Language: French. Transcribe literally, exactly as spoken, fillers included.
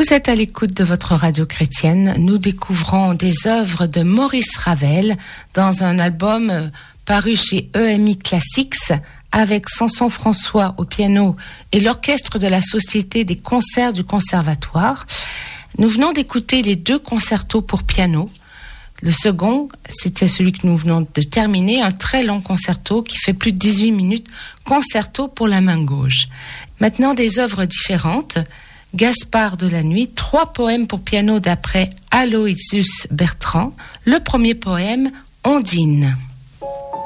Vous êtes à l'écoute de votre radio chrétienne. Nous découvrons des œuvres de Maurice Ravel dans un album paru chez E M I Classics avec Samson François au piano et l'orchestre de la Société des concerts du Conservatoire. Nous venons d'écouter les deux concertos pour piano. Le second, c'était celui que nous venons de terminer, un très long concerto qui fait plus de dix-huit minutes, concerto pour la main gauche. Maintenant, des œuvres différentes. Gaspard de la Nuit, trois poèmes pour piano d'après Aloysius Bertrand. Le premier poème, Ondine.